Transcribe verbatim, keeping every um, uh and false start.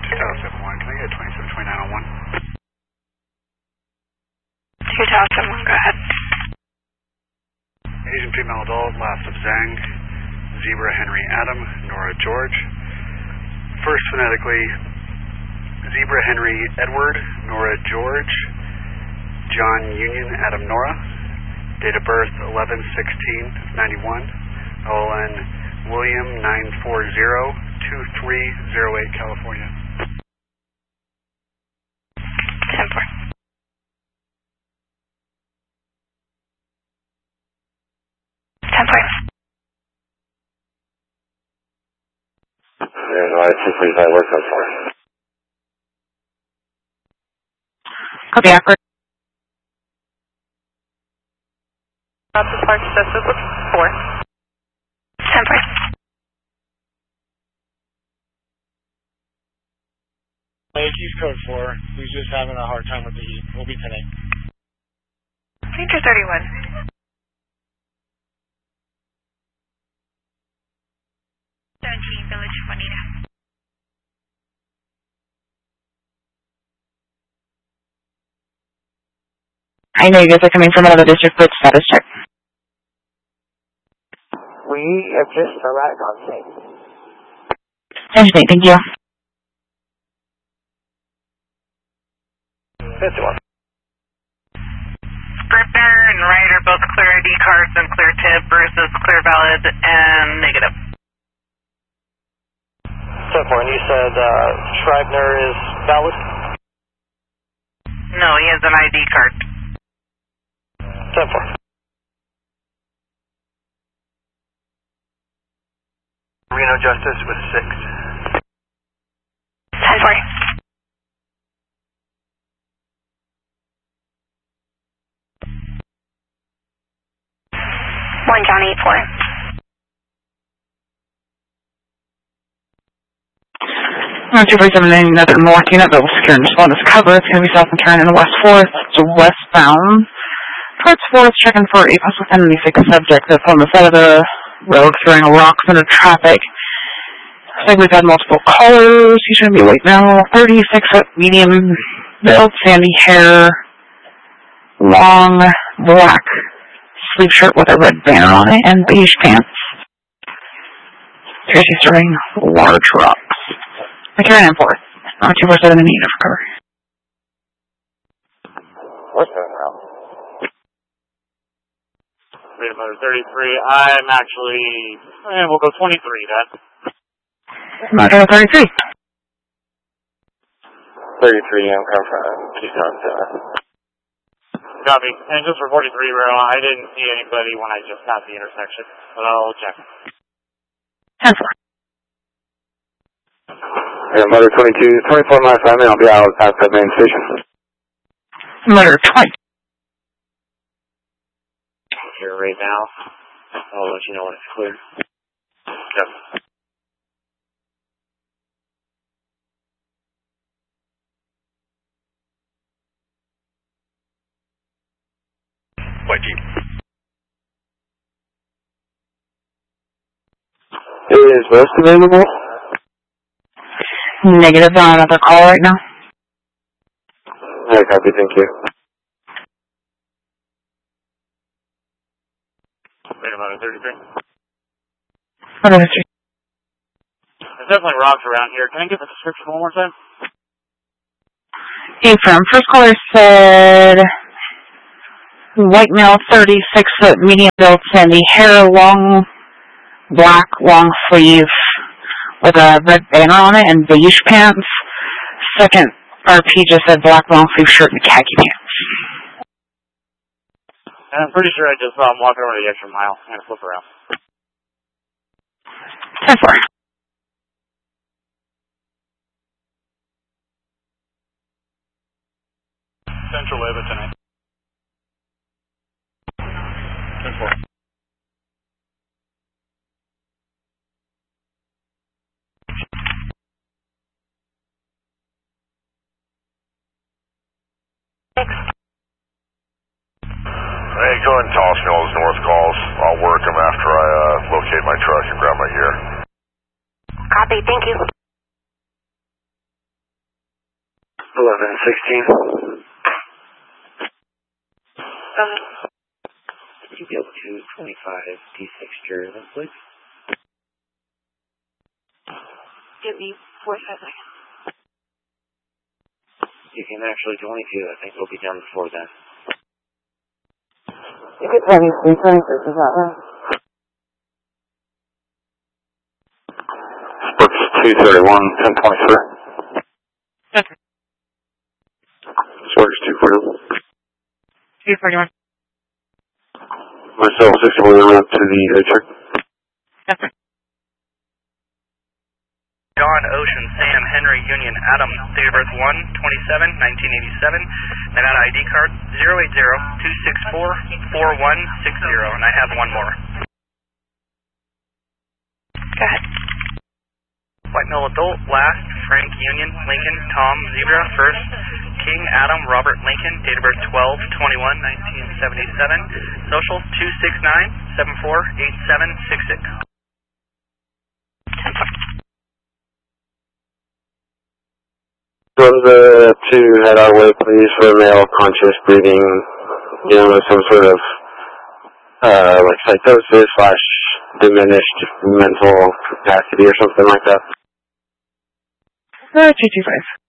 Tower seven one, can I get twenty-seven twenty-nine on one? two Tower seven one, go ahead. Asian female adult, last of Zhang, Zebra Henry Adam, Nora George. First phonetically, Zebra Henry Edward, Nora George, John Union Adam Nora. Date of birth eleven sixteen ninety-one. O L N William nine four zero two three zero eight, California. ten four. ten four. There's why two three five work on four. Copy, awkward. Not the park excessive with four. ten four. Yankees code four. He's just having a hard time with the heat. We'll be today. Feature thirty-one. seventeen, Village Juanita. I know you guys are coming from another district, but status check. We have just arrived on scene. Interesting, thank you. fifty-one. Scripter and Wright are both clear I D cards and clear tip versus clear valid and negative. ten four, and you said uh, Schreibner is valid? No, he has an I D card. ten four. Reno Justice with six. ten four. one John eight four. two four seven nine, another north unit that will secure and respond as cover. It's going to be south and turn in West fourth to westbound. Towards fourth, checking for a possible enemy fixed subject that's on the side of the road throwing rocks into traffic. Looks like we've had multiple callers. He's going to be late now. thirty-six foot medium build, sandy hair, long black sleeve shirt with a red banner on it, and beige pants. Here's he's throwing large rocks. McCarran and fourth. Uh, two four seven in need of cover. What's that now? Freedom Motor thirty-three. I'm actually, eh, we'll go twenty-three then. Motor thirty-three. thirty-three, I'm coming from Keystone Center. Copy. And just for forty-three, Rail, I didn't see anybody when I just passed the intersection, but I'll check. ten four. Yeah, Motor twenty-two, twenty-four miles from me, I'll be out at the main station. Motor twenty. Here right now. I'll let you know when it's clear. Yep. White Jeep. Is West available? Negative on another call right now. Yeah, copy, thank you. Wait about it, thirty-three. Motor history. There's definitely rocks around here. Can I get the description one more time? Affirm. First caller said white male, thirty-six foot, medium build, sandy hair, long black, long sleeve with a red banner on it and beige pants. Second R P just said black long sleeve shirt and khaki pants. And I'm pretty sure I just saw him walking over the extra mile and flip around. ten four. Central Leviton. ten four. Hey, go ahead and toss me all those north calls. I'll work them after I uh, locate my truck and grab my gear. Copy, thank you. sixteen. Uh, would you be able to twenty-five D six Jersey, please? Give me forty-five seconds. You can actually twenty-two. I think we'll be done before then. You could tell me three twenty-six, is that right? Sports two thirty-one, ten twenty-three. Okay. Sports two forty-one. two forty-one. Myself, sixty-one, route to the H-check. Okay. John Ocean, Sam Henry Union Adam, date of birth one twenty-seven nineteen eighty-seven, and on I D card zero eight zero two six four four one six zero, and I have one more. Go ahead. White male adult, last, Frank Union, Lincoln, Tom, Zebra, first, King Adam Robert Lincoln, date of birth twelve twenty-one nineteen seventy-seven, social two six nine seven four eight seven six six. Those uh, two head our way, please, for a male conscious breathing, dealing with some sort of uh, like psychosis slash diminished mental capacity or something like that. Uh, two two five.